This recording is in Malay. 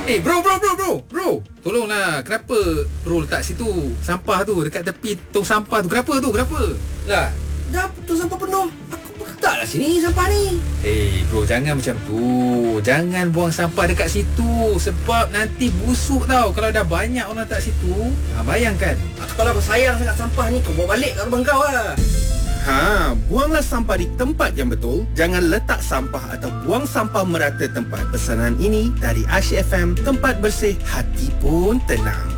Bro. Tolonglah, kenapa bro letak situ sampah tu dekat tepi tong sampah tu? Kenapa? Lah, dah tong sampah penuh. Aku letaklah sini sampah ni. Bro, jangan macam tu. Jangan buang sampah dekat situ, sebab nanti busuk tau kalau dah banyak orang letak situ. Bayangkan. Kalau kau sayang sangat sampah ni, kau bawa balik kat rumah kau lah. Buanglah sampah di tempat yang betul. Jangan letak sampah atau buang sampah merata tempat. Pesanan ini dari Asyik FM, tempat bersih hati pun tenang.